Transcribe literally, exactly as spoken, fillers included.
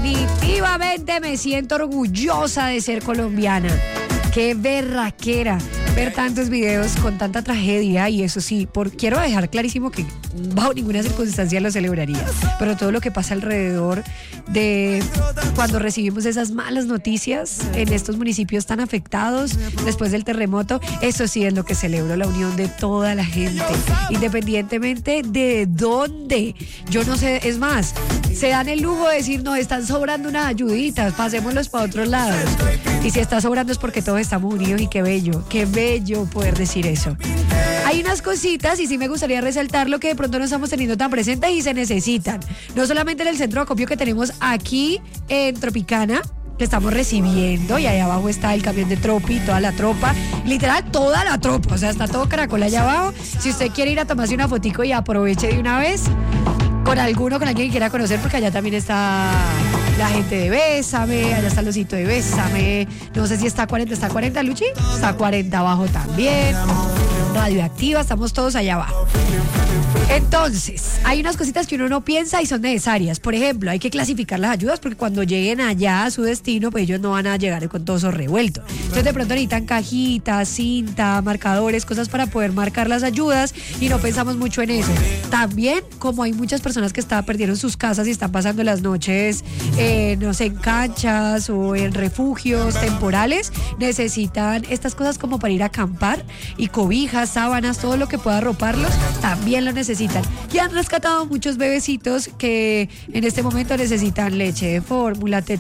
Definitivamente me siento orgullosa de ser colombiana. Qué berraquera ver tantos videos con tanta tragedia, y eso sí, por, quiero dejar clarísimo que bajo ninguna circunstancia lo celebraría, pero todo lo que pasa alrededor de cuando recibimos esas malas noticias en estos municipios tan afectados después del terremoto, eso sí es lo que celebro, la unión de toda la gente, independientemente de dónde. Yo no sé, es más, se dan el lujo de decir, no, están sobrando unas ayuditas, pasémoslos para otros lados. Y si está sobrando es porque todos estamos unidos, y qué bello, qué bello poder decir eso. Hay unas cositas, y sí me gustaría resaltar lo que de pronto no estamos teniendo tan presentes y se necesitan. No solamente en el centro de acopio que tenemos aquí en Tropicana, que estamos recibiendo, y allá abajo está el camión de Tropi, toda la tropa, literal toda la tropa, o sea, está todo Caracol allá abajo. Si usted quiere ir a tomarse una fotico y aproveche de una vez con alguno, con alguien que quiera conocer, porque allá también está la gente de Bésame, allá está el osito de Bésame, no sé si está cuarenta, ¿está cuarenta, Luchi? Está cuarenta abajo también, Radioactiva, estamos todos allá abajo. Entonces, hay unas cositas que uno no piensa y son necesarias. Por ejemplo, hay que clasificar las ayudas, porque cuando lleguen allá a su destino, pues ellos no van a llegar con todo eso revuelto. Entonces, de pronto necesitan cajitas, cinta, marcadores, cosas para poder marcar las ayudas, y no pensamos mucho en eso. También, como hay muchas personas que está, perdieron sus casas y están pasando las noches, eh, no sé, en canchas o en refugios temporales, necesitan estas cosas como para ir a acampar, y cobijas, sábanas, todo lo que pueda arroparlos, también lo necesitan. Y han rescatado muchos bebecitos que en este momento necesitan leche de fórmula,